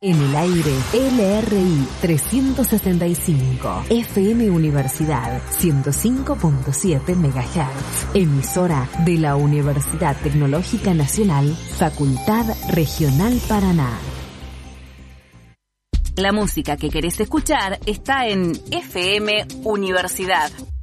En el aire, LRI 365, FM Universidad 105.7 MHz, emisora de la Universidad Tecnológica Nacional, Facultad Regional Paraná. La música que querés escuchar está en FM Universidad